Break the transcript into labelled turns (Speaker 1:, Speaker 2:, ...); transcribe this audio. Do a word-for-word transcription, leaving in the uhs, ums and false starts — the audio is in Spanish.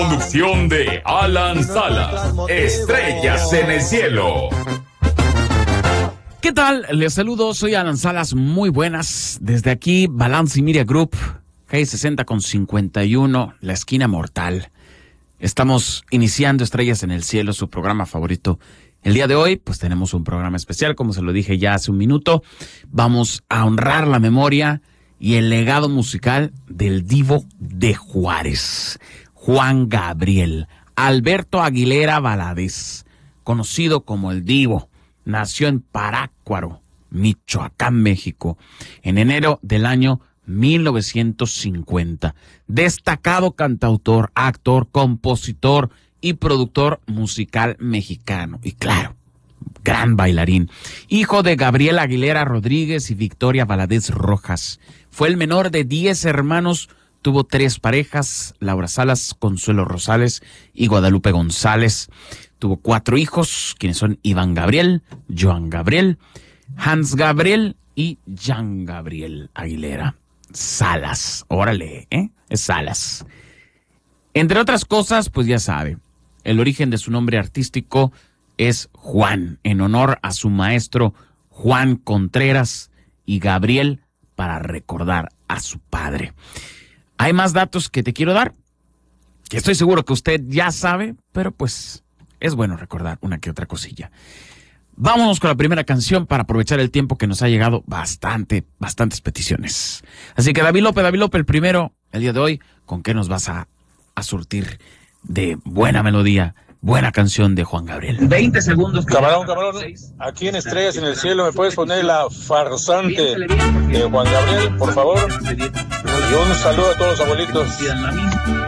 Speaker 1: Conducción de Alan Salas, Estrellas en el Cielo.
Speaker 2: ¿Qué tal? Les saludo, soy Alan Salas, muy buenas. Desde aquí, Balance Media Group, calle sesenta con cincuenta y uno, la esquina mortal. Estamos iniciando Estrellas en el Cielo, su programa favorito. El día de hoy, pues tenemos un programa especial, como se lo dije ya hace un minuto. Vamos a honrar la memoria y el legado musical del divo de Juárez, Juan Gabriel Alberto Aguilera Valadez, conocido como el Divo. Nació en Parácuaro, Michoacán, México, en enero del año mil novecientos cincuenta. Destacado cantautor, actor, compositor y productor musical mexicano. Y claro, gran bailarín. Hijo de Gabriel Aguilera Rodríguez y Victoria Valadez Rojas. Fue el menor de diez hermanos. Tuvo tres parejas: Laura Salas, Consuelo Rosales y Guadalupe González. Tuvo cuatro hijos, quienes son Iván Gabriel, Joan Gabriel, Hans Gabriel y Jean Gabriel Aguilera Salas. Órale, ¿eh? Es Salas. Entre otras cosas, pues ya sabe, el origen de su nombre artístico es Juan, en honor a su maestro Juan Contreras, y Gabriel para recordar a su padre. Hay más datos que te quiero dar, que estoy seguro que usted ya sabe, pero pues es bueno recordar una que otra cosilla. Vámonos con la primera canción para aprovechar el tiempo, que nos ha llegado bastante, bastantes peticiones. Así que David López, David López, el primero, el día de hoy, ¿con qué nos vas a, a surtir de buena melodía, buena canción de Juan Gabriel?
Speaker 3: veinte segundos.
Speaker 4: Camarón, camarón, aquí en Estrellas en el Cielo, ¿me puedes poner la farsante de Juan Gabriel, por favor? Y un saludo a todos los abuelitos.